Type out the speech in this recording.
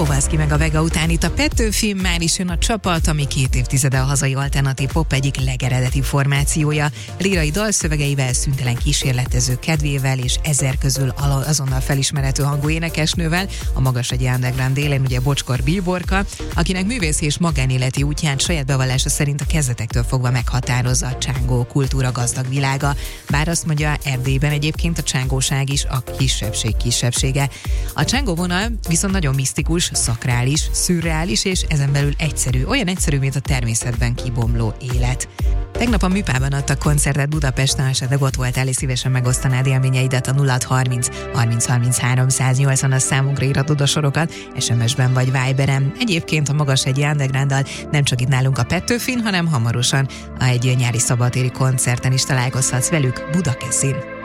Bobaszki meg a Vega után itt a Petőfi, már is jön a csapat, ami 2 évtizede a hazai alternatív pop egyik legeredeti formációja. Lírai dalszövegeivel, szüntelen kísérletező kedvével és 1000 közül azonnal felismerhető hangú énekesnővel, a Magasagyi Underground élén ugye Bocskor Bíborka, akinek művészi és magánéleti útján saját bevallása szerint a kezdetektől fogva meghatározza a csángó kultúra gazdag világa. Bár azt mondja, Erdélyben egyébként a csángóság is a kisebbség kisebbsége. A csángó vonal viszont nagyon misztikus, szakrális, szürreális és ezen belül egyszerű, olyan egyszerű, mint a természetben kibomló élet. Tegnap a Műpában adtak koncertet Budapesten, esetleg ott voltál és szívesen megosztanád élményeidet a 0630 30 33 180 a számunkra írhatod a sorokat, SMS-ben vagy Viberen. Egyébként a Magasagyi Undergrounddal nem csak itt nálunk a Petőfin, hanem hamarosan egy nyári szabadtéri koncerten is találkozhatsz velük Budakeszin.